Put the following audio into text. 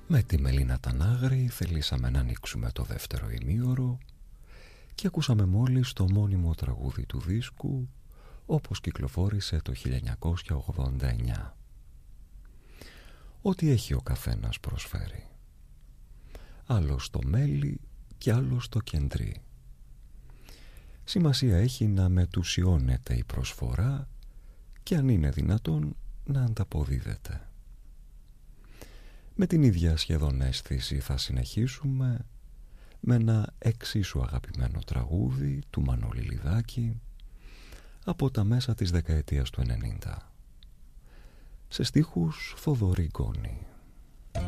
Με τη Μελίνα Τανάγρη θελήσαμε να ανοίξουμε το δεύτερο ημίωρο και ακούσαμε μόλις το μόνιμο τραγούδι του δίσκου όπως κυκλοφόρησε το 1989. Ό,τι έχει ο καθένας προσφέρει. Άλλο στο μέλι και άλλο στο κεντρί. Σημασία έχει να μετουσιώνεται η προσφορά και αν είναι δυνατόν να ανταποδίδεται. Με την ίδια σχεδόν αίσθηση θα συνεχίσουμε με ένα εξίσου αγαπημένο τραγούδι του Μανώλη Λιδάκη από τα μέσα της δεκαετίας του 90. Σε στίχους Θοδωρή Γκόνη.